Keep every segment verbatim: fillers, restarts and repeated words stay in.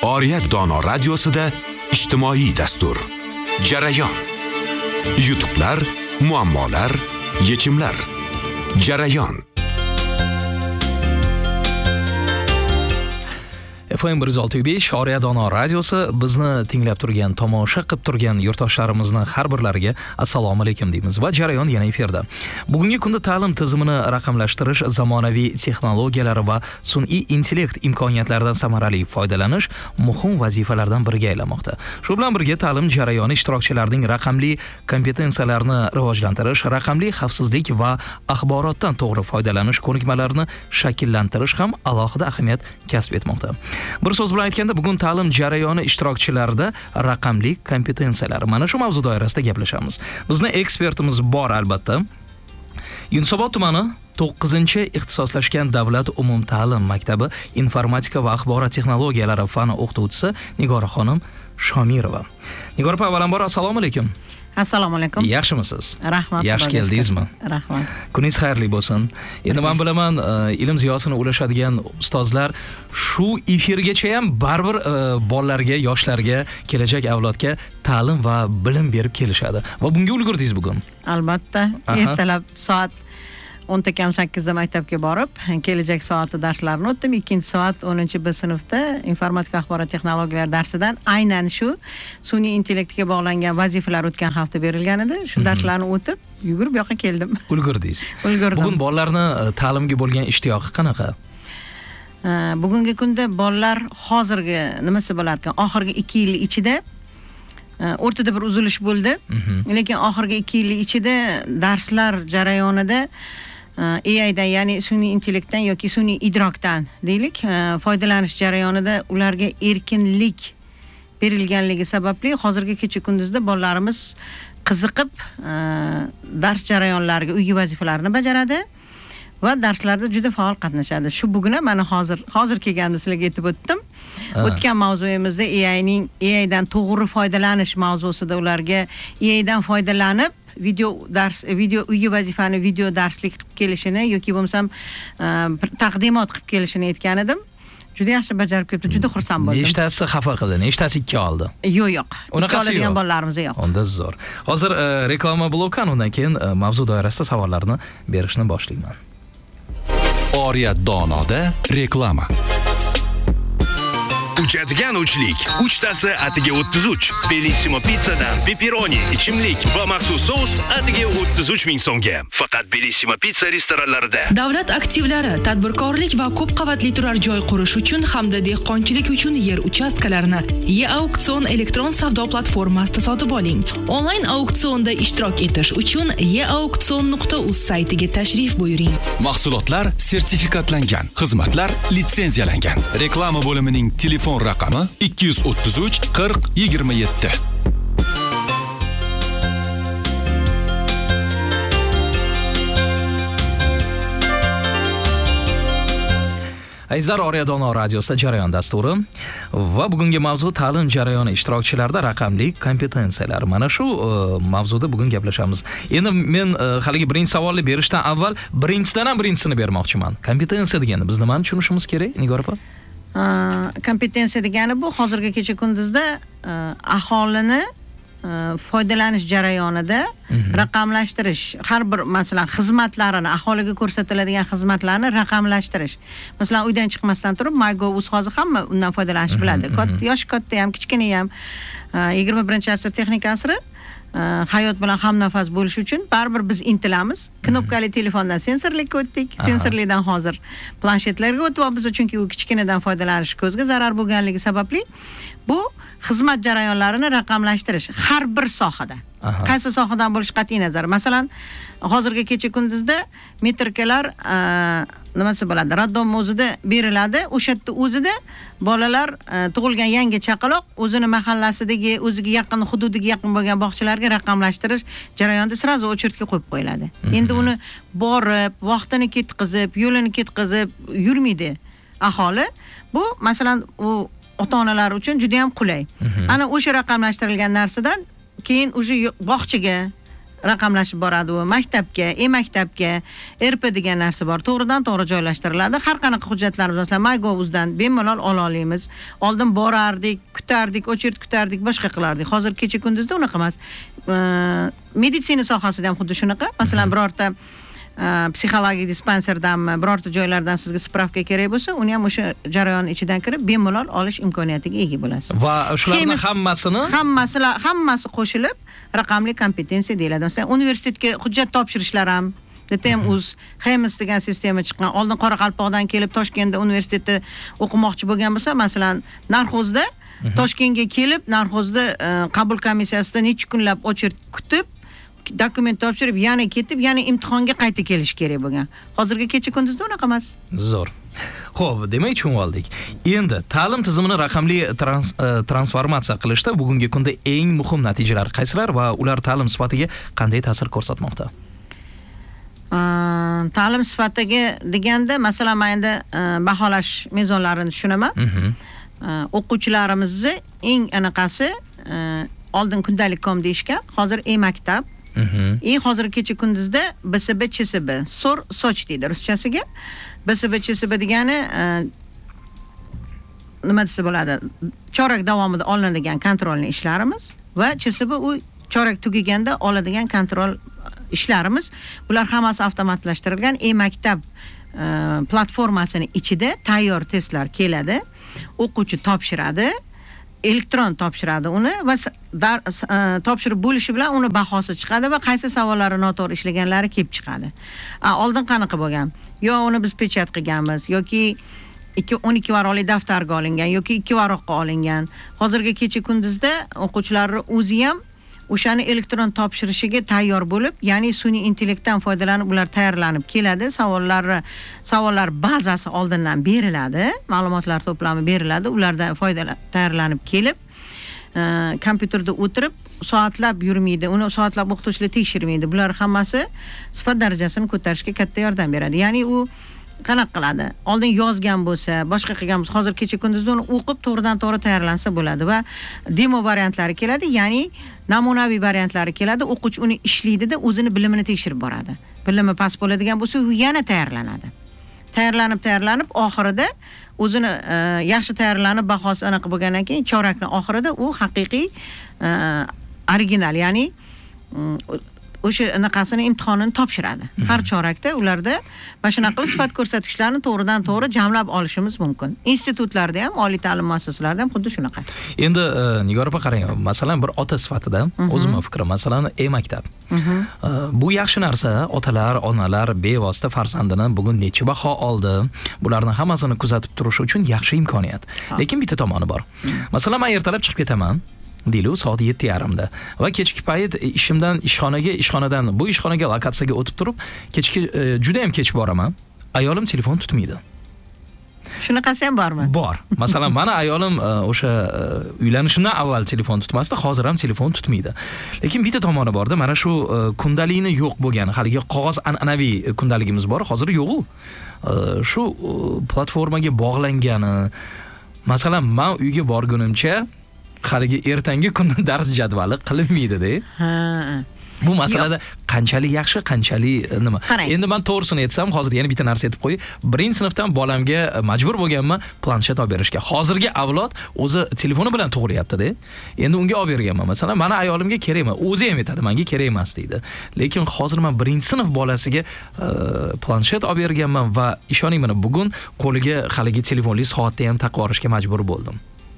Oriyat Dono radiosida ijtimoiy dastur. Jarayon. Yutuqlar, muammolar, yechimlar. Jarayon. F M bir yuz olti nuqta besh Oriyat Dono radiosi bizni tinglab turgan, tomosha qilib turgan yurtdoshlarimizning har birlariga assalomu alaykum deymiz va jarayon yana efirda. Bugungi kunda ta'lim tizimini raqamlashtirish, zamonaviy texnologiyalar va sun'iy intellekt imkoniyatlaridan samarali foydalanish muhim vazifalardan biriga aylanmoqda. Shu bilan birga ta'lim jarayoni ishtirokchilarining raqamli kompetensiyalarini rivojlantirish, raqamli xavfsizlik va axborotdan to'g'ri foydalanish ko'nikmalarini shakllantirish ham alohida ahamiyat kasb etmoqda. Bir so'z bilan aytganda, bugun ta'lim jarayoni ishtirokchilarida raqamli kompetensiyalar. Mana shu mavzu doirasida gaplashamiz. Bizning ekspertimiz bor albatta. Yunusobod tumani to'qqizinchi ixtisoslashgan davlat umumta'lim maktabi informatika va axborot texnologiyalari fani o'qituvchisi Nigora xonim Shomirova. Nigora opa, avvalambor assalomu alaykum. Assalomu alaykum. Yaxshimisiz? Rahmat. Yaxshi keldingizmi? Rahmat. Kuningiz xayrli bo'lsin. Endi men bilaman, ilm ziyosini ulashadigan ustozlar shu efirgacha ham baribir bolalarga, yoshlarga, kelajak avlodga ta'lim va bilim berib kelishadi. Va bunga ulgurdingiz bugun. Albatta. Ertalab soat o'nta kam sakkizda maktabga borib, kelajak soati darslarni o'tdim. Ikkinchi soat o'ninchi B sinfda informatika axborot texnologiyalari darsidan aynan shu sun'iy intellektga bog'langan vazifalar o'tgan hafta berilgan edi. Shu darslarni o'tib, yugurib bu yoqqa keldim. Ulgurdingiz. Ulgurdim. Bugun bolalarni ta'limga bo'lgan ishtiyoqi qanaqa? Bugungi kunda bolalar hozirgi nimasi bo'lar ekan, oxirgi ikki yil ichida o'rtada bir uzilish bo'ldi. Lekin oxirgi ikki yil ichida darslar jarayonida A I dan, ya'ni sun'iy intellektdan yoki sun'iy idrokdan deylik, foydalanish jarayonida ularga erkinlik berilganligi sababli hozirgi kecha kunduzda bolalarimiz qiziqib dars jarayonlariga, uygi vazifalarini bajaradi va darslarda juda faol qatnashadi. Shu bugun mana hozir hozir kelganimda sizlarga aytib o'tdim. O'tgan mavzuyimizda A I ning A I dan to'g'ri foydalanish mavzusida ularga A I dan foydalanib video dars, video uygi vazifani video darslik qilib kelishini yoki bo'lmasam taqdimot qilib kelishini aytgan edim. Juda yaxshi bajarib kelibdi, juda xursand bo'ldim. Nechtasi xafa qildi, nechtasi ikki oldi? Yo'q, yo'q. Unaqasi yo'q. Bolalarimiz yo'q. Unda zo'r. Hozir reklama blokan, undan keyin mavzu doirasida savollarni berishni boshlayman. Oriyat Donoda reklama. Uchadigan uchlik. Uchtasi atiga o'ttiz uch. Bellissimo pizzadan pepperoni, ichimlik va maxsus sous atiga o'ttiz uch ming so'mga. Faqat Bellissimo pizza restoranlarida. Davlat aktivlari, tadbirkorlik va ko'p qavatli turar joy qurish uchun hamda dehqonchilik uchun yer uchastkalarini E-Auksion elektron savdo platformasida sotib oling. Onlayn auksionda ishtirok etish uchun e auksion nuqta uz saytiga tashrif buyuring. Mahsulotlar sertifikatlangan, xizmatlar litsenziyalangan. Reklama bo'limining telefon raqami ikki yuz o'ttiz uch qirq yigirma yetti. Azizlar, Oriyat Dono radiosida jarayon dasturi va bugungi mavzu ta'lim jarayoni ishtirokchilarida raqamli kompetensiyalar. Mana shu mavzuda bugun gaplashamiz. Endi men haligi birinchi savolni berishdan avval birinchidan ham birinchisini bermoqchiman. Kompetensiya degani biz nimani tushunishimiz kerak, Nigora opa? Kompetensiya degani bu hozirgi kecha kunduzda aholini foydalanish jarayonida raqamlashtirish, har bir masalan xizmatlarini, aholiga ko'rsatiladigan xizmatlarni raqamlashtirish. Masalan, uydan chiqmasdan turib MyGov.uz hozir hamma undan foydalanish biladi. Yosh katta ham, kichkina ham yigirma birinchi asr texnik asri hayot bilan hamnafas bo'lish uchun baribir biz intilamiz. Knopkali telefondan sensorlikka o'tdik, sensorlikdan hozir planshetlarga o'tyapmiz, chunki u kichkinadan foydalanish ko'zga zarar bo'lganligi sababli bu xizmat jarayonlarini raqamlashtirish har bir sohada. Qaysi sohadan bo'lish qat'iy nazar. Masalan, hozirgi kecha kunduzda metrikalar nimasi bo'ladi? Raddom o'zida beriladi. O'sha yerda o'zida bolalar tug'ilgan yangi chaqaloq o'zini mahallasidagi, o'ziga yaqin, hududiga yaqin bo'lgan bog'chalarga raqamlashtirish jarayonida sirazu o'chirtga qo'yib qo'yiladi. Endi uni borib, vaqtini ketkizib, yo'lini ketkizib yurmaydi aholi. Bu masalan u ota-onalar uchun juda ham qulay. Ana o'sha raqamlashtirilgan narsadan keyin o'sha bog'chaga raqamlashib boradi u maktabga, e-maktabga, R P degan narsa bor. To'g'ridan to'g'ri joylashtiriladi. Har qanaqa hujjatlarimiz, masalan, MyGov'dan bemalol ola olamiz. Oldin borardik, kutardik, ochert kutardik, boshqa qilardik. Hozir kecha kunduzda unaqa emas. Meditsina sohasida ham xuddi shunaqa. Masalan, birorta psixologik dispanserdanmi, birorta joylardan sizga spravka kerak bo'lsa, uni ham o'sha jarayon ichidan kirib bemalol olish imkoniyatiga ega bo'lasiz. Va shularning hammasini hammasi hammasi qo'shilib raqamli kompetensiya deyiladi. Masalan, universitetga hujjat topshirishlar ham D T M uz Hemis degan sistema chiqqan. Oldin Qoraqalpoqdan kelib Toshkentda universitetda o'qimoqchi bo'lgan bo'lsa, masalan, Narxozda Toshkentga kelib, Narxozda qabul komissiyasida necha kunlab ochert kutib, dokument topshirib, yana ketib, yana imtihonga qayta kelish kerak bo'lgan. Hozirgi kecha kunduzda unaqa emas. Zo'r. Xo'p, demak tushunib oldik. Endi ta'lim tizimini raqamli trans, transformatsiya qilishda bugungi kunda eng muhim natijalar qaysilar va ular ta'lim sifatiga qanday ta'sir ko'rsatmoqda? Ta'lim sifatiga deganda, masalan, men endi baholash mezonlarini tushunaman. O'quvchilarimizni eng anaqasi oldin kundalik kom deyishgan, hozir e-maktab. E hozir kecha kunduzda B S B Ch S B, so'r soch deydi ruschasiga. B S B Ch S B degani nima desa bo'ladi? Chorak davomida olinadigan kontrolni ishlarimiz va Ch S B u chorak tugaganda oladigan kontrol ishlarimiz. Bular hammasi avtomatlashtirilgan e-maktab platformasining ichida tayyor testlar keladi. O'quvchi topshiradi. Elektron topshiradi uni va topshirib bo'lishi bilan uni bahosi chiqadi va qaysi savollari noto'g'ri ishlaganlari kelib chiqadi. Oldin qanaqa bo'lgan? Yo uni biz pechat qilganmiz yoki o'n ikki varaqli daftarga olingan yoki ikki varoqqa olingan. Hozirgi kecha kunduzda o'quvchilar o'zi ham o'shani elektron topshirishiga tayyor bo'lib, ya'ni sun'iy intellektdan foydalanib ular tayyorlanib keladi. Savollar savollar bazasi oldindan beriladi, ma'lumotlar to'plami beriladi. Ulardan foydalanib tayyorlanib kelib, kompyuterda o'tirib soatlab yurmaydi. Uni soatlab o'qituvchilar tekshirmaydi. Bular hammasi sifat darajasini ko'tarishga katta yordam beradi. Ya'ni u qanaqa qiladi? Oldin yozgan bo'lsa, boshqa qilgan bo'lsa, hozir kecha kunduzda uni o'qib to'g'ridan to'g'ri tayyorlansa bo'ladi va demo variantlari keladi, ya'ni namunaviy variantlari keladi. O'quvchi uni ishlaydida o'zini bilimini tekshirib boradi. Bilimi past bo'ladigan bo'lsa, u yana tayyorlanadi. Tayyorlanib, tayyorlanib oxirida o'zini yaxshi tayyorlanib bahosi anaqa bo'lgandan keyin chorakning oxirida u haqiqiy original, ya'ni o'sha anaqasini imtihonini topshiradi. Har chorakda ularda mana shunaqa qilib sifat ko'rsatkichlarni to'g'ridan to'g'ri jamlab olishimiz mumkin. Institutlarda ham, oliy ta'lim muassasalarida ham xuddi shunaqa. Endi Nigora opa qarang, masalan, bir ota sifatida o'zimning fikrim, masalan, e-maktab. Bu yaxshi narsa. Otalar, onalar bevosita farzandini bugun necha baho oldi, bularning hammasini kuzatib turish uchun yaxshi imkoniyat. Lekin bitta tomoni bor. Masalan, men ertalab chiqib ketaman. Deyli soat yetti yarim da va kechki payt ishimdan ishxonaga, ishxonadan bu ishxonaga lokatsiyaga o'tib turib, kechki juda ham kech boraman. Ayolim telefon tutmaydi. Shunaqasi ham bormi? Bor. Masalan, meni ayolim o'sha uylanishimdan avval telefon tutmasdi, hozir ham telefon tutmaydi. Lekin bitta tomoni borda, mana shu kundalikni yo'q bo'lgan, haligi qog'oz an'anaviy kundaligimiz bor, hozir yo'q-u. Shu platformaga bog'langani, masalan, men uyga borgunimcha haligi ertangi kunning dars jadvali qilinmaydi-da. Ha. Bu masalada qanchalik yaxshi, qanchalik nima? Endi men to'g'risini aytsam, hozir yana bitta narsa aytib qo'y. birinchi sinfdan bolamga majbur bo'lganman planshet olib berishga. Hozirgi avlod o'zi telefoni bilan tug'ilyapti-da. Endi unga olib berganman. Masalan, meni ayolimga kerak emas. O'zi ham aytadi, menga kerak emas deydi. Lekin hozir men birinchi sinf bolasiga planshet olib berganman va ishoning meni, bugun qo'liga haligi telefonli soatni ham taqib olishga majbur bo'ldim.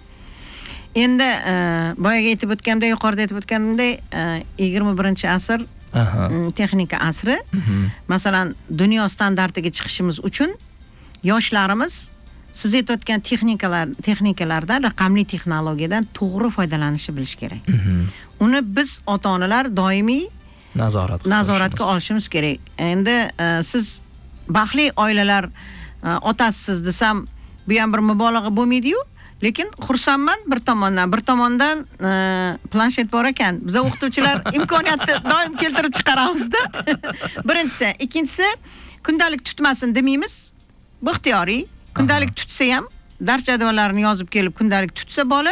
Endi boyaga aytib o'tganimdek, yuqorida aytib o'tganimdek, yigirma birinchi asr texnika asri. Masalan, dunyo standartiga chiqishimiz uchun yoshlarimiz siz aytayotgan texnikalar, texnikalardan, raqamli texnologiyadan to'g'ri foydalanishni bilish kerak. Uni biz ota-onalar doimiy nazorat nazoratga olishimiz kerak. Endi siz baxtli oilalar otasisiz desam, bu ham bir mubolag'a bo'lmaydi-yu. Lekin xursandman bir tomondan, bir tomondan planshet bor ekan. Biz o'qituvchilar imkoniyatni doim keltirib chiqaramiz-da. Birinchisi, ikkinchisi kundalik tutmasin demaymiz. Bu ixtiyoriy. Kundalik tutsa ham, dars jadvallarini yozib kelib kundalik tutsa bola,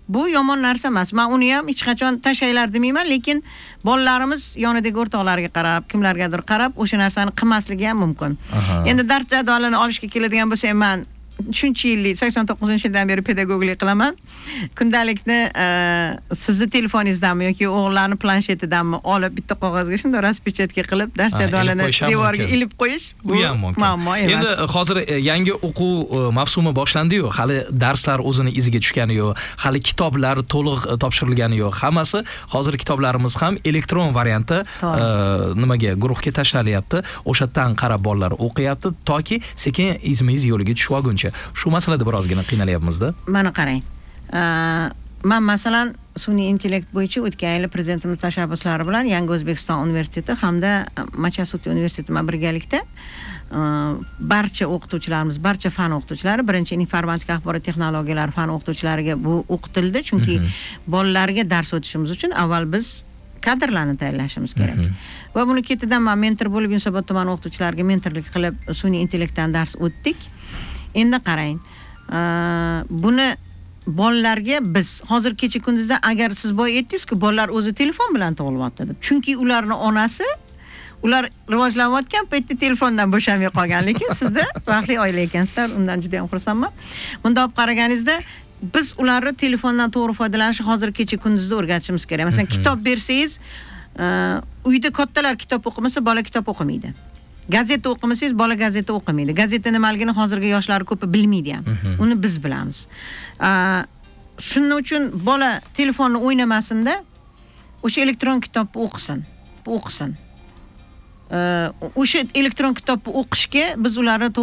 Bu yomon narsa emas. Men uni ham hech qachon tashlaylar demayman, lekin bolalarimiz yonidagi o'rtoqlariga qarab, kimlargadir qarab o'sha narsani qilmasligi ham mumkin. Endi dars jadvalini olishga keladigan bo'lsam, men shuncha yillik sakson to'qqizinchi yildan beri pedagoglik qilaman. Kundalikni sizni telefoningizdanmi yoki o'g'illarning planshetidanmi olib bitta qog'ozga shunday raspechatga qilib dars jadvalini devorga ilib qo'yish bu ham mumkin. Muammo emas. Endi hozir yangi o'quv mavsumi boshlandi-yu, hali darslar o'zini iziga tushgani yo'q, hali kitoblar to'liq topshirilgani yo'q. Hammasi hozir kitoblarimiz ham elektron variantda nimaga guruhga tashlalyapti. O'shadan qarab bolalar o'qiyapti toki sekin izmiz yo'liga tushib olguncha. Shu masalada birozgina qiynalyapmiz-da. Mana qarang. Men masalan sun'iy intellekt bo'yicha o'tgan yil prezidentimiz tashabbuslari bilan Yangi O'zbekiston universiteti hamda Machasuti universiteti bilan birgalikda barcha o'qituvchilarimiz, barcha fan o'qituvchilari, birinchi informatika axborot texnologiyalari fan o'qituvchilariga bu o'qitildi, chunki bolalarga dars o'tishimiz uchun avval biz kadrlarni tayyorlashimiz kerak. Va buni ketidan men mentor bo'lib Yunusobod tuman o'qituvchilariga mentorlik qilib sun'iy intellektdan dars o'tdik. Endi qarang. Buni bolalarga biz hozir kecha kunduzda agar siz boy aytdingiz-ku, bolalar o'zi telefon bilan tug'ilyapti deb. Chunki ularning onasi ular rivojlanayotgan paytda telefondan bo'shamay qolgan, lekin sizda baxtli oila ekansizlar, undan juda ham xursandman. Bunda olib qaraganingizda biz ularni telefondan to'g'ri foydalanishni hozir kecha kunduzda o'rgatishimiz kerak. Masalan, kitob bersangiz, uyda kattalar kitob o'qimasa, bola kitob o'qimaydi. Gazeta o'qimasangiz, bola gazeta o'qimaydi. Gazeta nimaligini hozirgi yoshlar ko'pi bilmaydi ham. Uni biz bilamiz. Shuning uchun bola telefonni o'ynamasin-da, o'sha elektron kitobni o'qisin, o'qisin. O'sha elektron kitobni o'qishga biz ularni